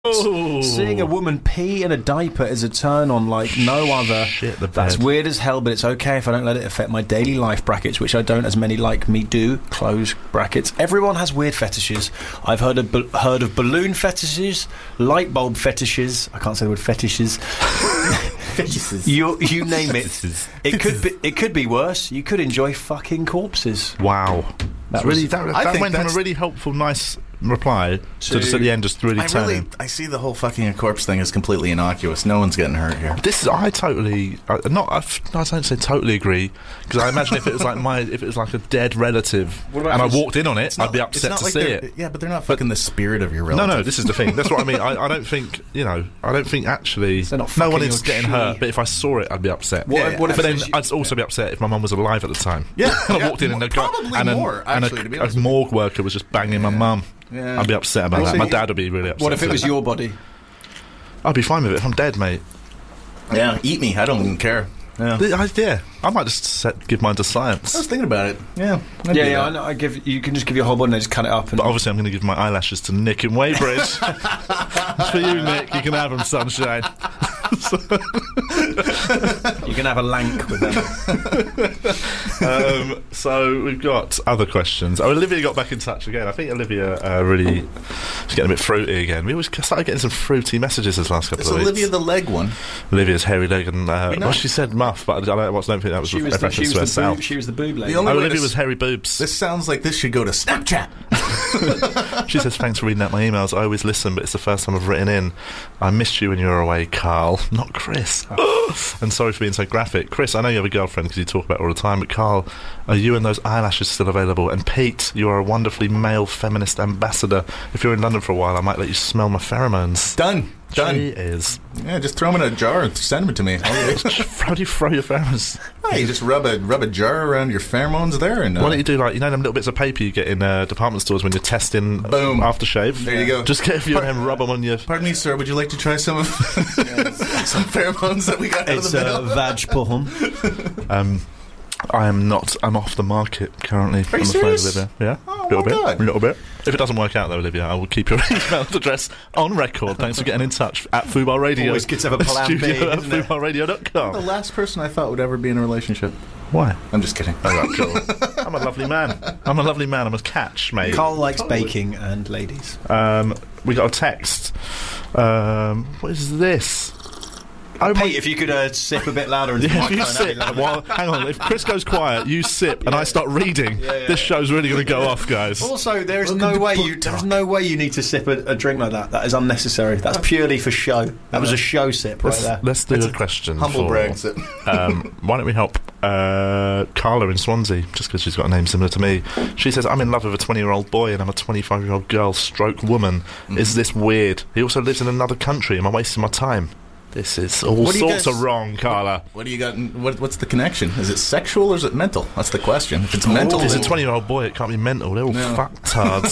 Oh. Seeing a woman pee in a diaper is a turn on like no other. Shit the That's bed. weird as hell, but it's okay if I don't let it affect my daily life brackets, which I don't, as many like me do. Close brackets. Everyone has weird fetishes. I've heard of balloon fetishes, light bulb fetishes. I can't say the word fetishes. Fetishes. You name it. It could be worse. You could enjoy fucking corpses. Wow. That think went from a that's- really helpful, nice reply to just at the end just really turning. I see the whole fucking a corpse thing as completely innocuous. No one's getting hurt here. I don't say totally agree, because I imagine if it was like a dead relative What about and I if it's- walked in on it, I'd be upset to see it. Yeah, but they're not fucking the spirit of your relative. No, this is the thing. That's what I mean. I don't think actually They're not no one fucking is your getting chi. hurt. But if I saw it, I'd be upset. What if but then it's- I'd also be upset if my mum was alive at the time. Yeah, and yeah, I walked in and probably more, actually, to be a honest with you. morgue worker was just banging my mum. Yeah. I'd be upset about Well, that. see, My dad would be really upset. What if it was your body? I'd be fine with it if I'm dead, mate. Yeah, eat me. I don't even care. Yeah. I might just give mine to I science. was thinking about it. Yeah. I'd do Yeah, I that. know. You can just give your whole body and just cut it up. And But obviously, I'm going to give my eyelashes to Nick in Weybridge. It's for you, Nick. You can have them, sunshine. you can have a lank with them. So we've got other questions. Oh, Olivia got back in touch again. I think Olivia really is getting a bit fruity again. We always started getting some fruity messages this last couple It's of weeks. Olivia the leg one. Olivia's hairy leg and know. well, she said muff, but I don't think that was She a was reference to herself. she was the boob lady. The only way Olivia to was hairy boobs. This sounds like this should go to Snapchat. She says, thanks for reading out my emails. I always listen, but it's the first time I've written in. I missed you when you were away, Carl. Not Chris. And sorry for being so graphic. Chris, I know you have a girlfriend because you talk about it all the time, but Carl, are you and those eyelashes still available? And Pete, you are a wonderfully male feminist ambassador. If you're in London for a while, I might let you smell my pheromones. Done. She is. Yeah, just throw them in a jar and send them to me. How do you throw your pheromones? Hey, you just rub a jar around your pheromones there, and Why don't you do like, them little bits of paper you get in department stores when you're testing Boom. aftershave? There you go. Just get a few of them, rub them on your... Pardon me, sir. Would you like to try some of some pheromones that we got out of It's the mail? vag porn. I'm off the market currently. Are you serious? Olivia. Yeah, Oh, little my bit, God. a little bit. If it doesn't work out though, Olivia, I will keep your email address on record. Thanks for getting in touch at Fubar Radio. Always good to have a plan B, Studio at isn't it? fubarradio.com. The last person I thought would ever be in a relationship. Why? I'm just kidding. All right, cool. I'm a lovely man. I'm a catch, mate. Carl likes baking and ladies. We got a text. What is this? Oh Pete, if you could sip a bit louder and Yeah, if you sip, well, hang on. If Chris goes quiet, you sip, and I start reading. This show's really going to go off, guys. Also, there is Welcome no to way Book there's Talk. no way you need to sip a drink like that. That is unnecessary. That's purely for show. That was a show sip right there. Let's do a question. Humble for, brags it. why don't we help Carla in Swansea, just because she's got a name similar to me. She says, I'm in love with a 20-year-old boy and I'm a 25-year-old girl stroke woman. Is this weird? He also lives in another country. Am I wasting my time? This is all What do you sorts guys- of wrong, Carla. What do you got? What's the connection? Is it sexual or is it mental? That's the question. If it's mental, If it's a then- 20-year-old boy, it can't be mental. They're all No. fucktards.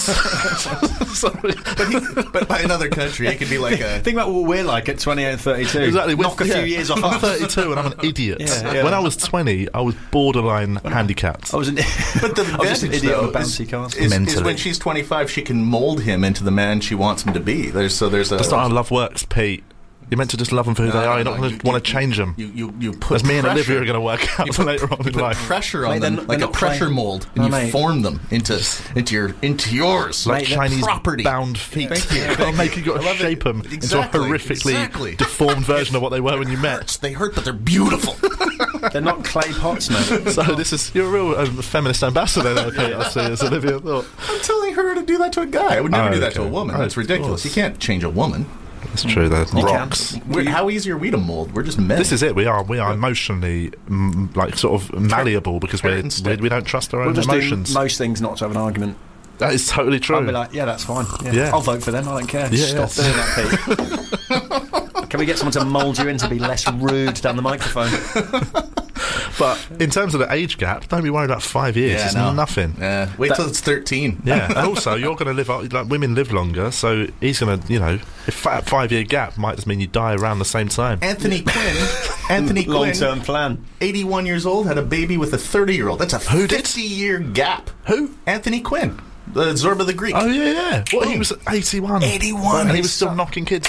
Sorry. but by another country, it could be like a. Think about what we're like at 28 and 32. Exactly. Knock a few Yeah. years off. I'm 32 and I'm an idiot. Yeah. When I was 20, I was borderline handicapped. I was an But the I was just an advantage, idiot on though, a bouncy castle. is Mentally. when she's 25, she can mold him into the man she wants him to be. There's a. That's not how love works, Pete. You're meant to just love them for who they are. You're not going to want to change them. You put As me and pressure- Olivia are going to work out you for later on in put life. pressure on Mate, them they're like a not pressure playing- mold, No, and you mate. form them into yours, Like Chinese property. bound feet. Thank you. You've got to shape them into a Exactly, horrifically exactly. deformed version of what they were when you met. They hurt, but they're beautiful. They're not clay pots, mate. So you're a real feminist ambassador there, Pete, I see, as Olivia thought. I'm telling her to do that to a guy. I would never Oh, do that to a okay. woman. Oh, That's of ridiculous. course. You can't change a woman. It's true, though. You Rocks. can. How easy are we to mold? We're just men. This is it. We are emotionally, like, sort of malleable because we instead. don't trust our We'll own just emotions. do most things not to have an argument. That is totally true. I'll be like, yeah, that's fine. Yeah. I'll vote for them. I don't care. Yeah, Stop doing that, Pete. Can we get someone to mould you in to be less rude down the microphone? But in terms of the age gap, don't be worried about 5 years. It's nothing. Yeah, wait till it's 13. Yeah, and also you're going to live like women live longer, so he's going to, if that 5 year gap might just mean you die around the same time. Anthony Quinn, Long-term plan. 81 years old, had a baby with a 30-year-old. That's a Who did? 50-year gap. Who? Anthony Quinn. Zorba the Greek. Oh, yeah. What, he was 81. 81. And he was still knocking kids